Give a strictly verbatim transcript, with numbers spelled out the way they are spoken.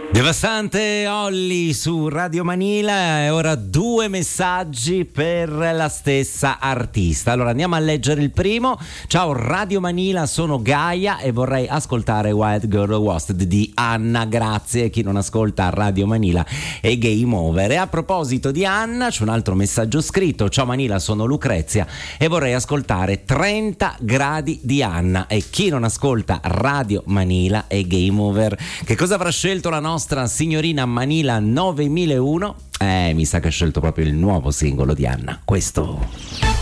Devastante Olly su Radio Manila, e ora due messaggi per la stessa artista. Allora andiamo a leggere il primo. Ciao Radio Manila, sono Gaia e vorrei ascoltare Wild Girl Wasted di Anna. Grazie. Chi non ascolta Radio Manila è game over. E a proposito di Anna c'è un altro messaggio scritto. Ciao Manila, sono Lucrezia e vorrei ascoltare trenta gradi di Anna. E chi non ascolta Radio Manila è game over. Che cosa avrà scelto la nostra nostra signorina Manila novemilauno? Eh, mi sa che ha scelto proprio il nuovo singolo di Anna, questo.